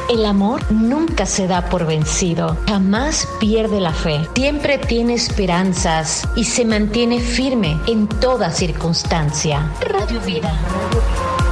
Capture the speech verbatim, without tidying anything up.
El amor nunca se da por vencido, jamás pierde la fe, siempre tiene esperanzas y se mantiene firme en toda circunstancia. Radio Vida.